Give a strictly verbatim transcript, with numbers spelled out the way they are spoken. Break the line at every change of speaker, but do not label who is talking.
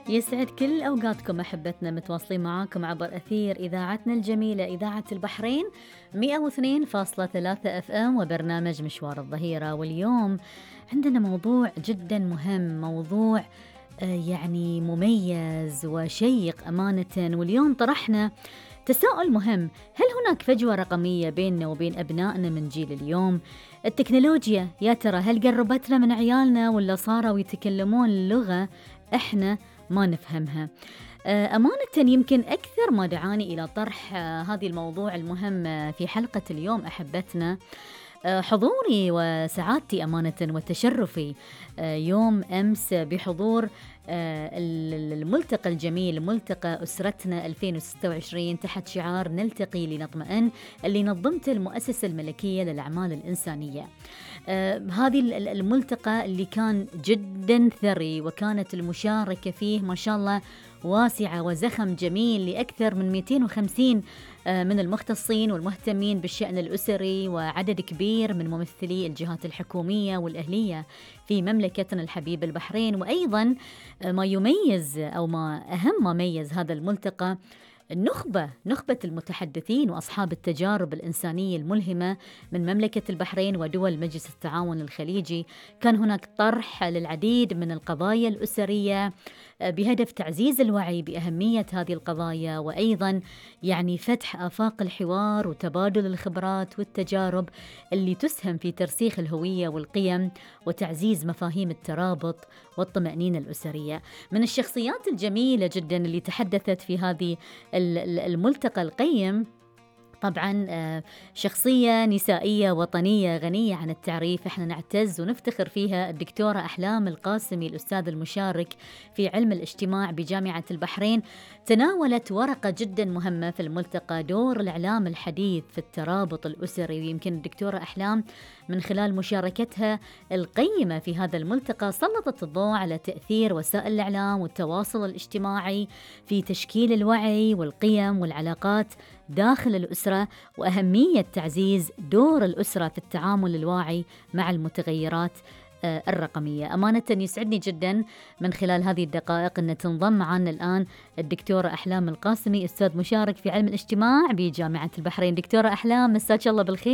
يسعد كل أوقاتكم أحبتنا، متواصلين معاكم عبر أثير إذاعتنا الجميلة إذاعة البحرين مئة واثنين فاصلة ثلاثة اف ام وبرنامج مشوار الظهيرة. واليوم عندنا موضوع جدا مهم، موضوع آه، يعني مميز وشيق أمانة. واليوم طرحنا تساؤل مهم: هل هناك فجوة رقمية بيننا وبين أبنائنا من جيل اليوم؟ التكنولوجيا يا ترى هل قربتنا من عيالنا ولا صاروا يتكلمون لغة إحنا ما نفهمها؟ آه، أمانة يمكن أكثر ما دعاني إلى طرح آه، هذه الموضوع المهم آه، في حلقة اليوم أحبتنا آه، حضوري وسعادتي أمانة وتشرفي آه، يوم أمس بحضور آه، الملتقى الجميل، ملتقى أسرتنا ألفين وستة وعشرين تحت شعار نلتقي لنطمئن، اللي نظمته المؤسسة الملكية للأعمال الإنسانية. آه، هذه الملتقى اللي كان جدا ثري، وكانت المشاركة فيه ما شاء الله واسعة وزخم جميل لأكثر من مئتين وخمسين آه، من المختصين والمهتمين بالشأن الأسري، وعدد كبير من ممثلي الجهات الحكومية والأهلية في مملكتنا الحبيبة البحرين. وأيضا آه، ما يميز أو ما أهم ما ميز هذا الملتقى النخبة، نخبة المتحدثين وأصحاب التجارب الإنسانية الملهمة من مملكة البحرين ودول مجلس التعاون الخليجي. كان هناك طرح للعديد من القضايا الأسرية بهدف تعزيز الوعي بأهمية هذه القضايا، وأيضا يعني فتح آفاق الحوار وتبادل الخبرات والتجارب اللي تسهم في ترسيخ الهوية والقيم وتعزيز مفاهيم الترابط والطمأنينة الأسرية. من الشخصيات الجميلة جدا اللي تحدثت في هذه الملتقى القيم طبعا شخصية نسائية وطنية غنية عن التعريف، احنا نعتز ونفتخر فيها، الدكتورة أحلام القاسمي، الأستاذ المشارك في علم الاجتماع بجامعة البحرين. تناولت ورقة جدا مهمة في الملتقى: دور الإعلام الحديث في الترابط الأسري. ويمكن الدكتورة أحلام من خلال مشاركتها القيمة في هذا الملتقى سلطت الضوء على تأثير وسائل الإعلام والتواصل الاجتماعي في تشكيل الوعي والقيم والعلاقات داخل الأسرة، وأهمية تعزيز دور الأسرة في التعامل الواعي مع المتغيرات الرقمية. أمانة يسعدني جدا من خلال هذه الدقائق أن تنضم معنا الآن الدكتورة أحلام القاسمي، أستاذ مشارك في علم الاجتماع بجامعة البحرين. دكتورة أحلام، مساك الله بالخير.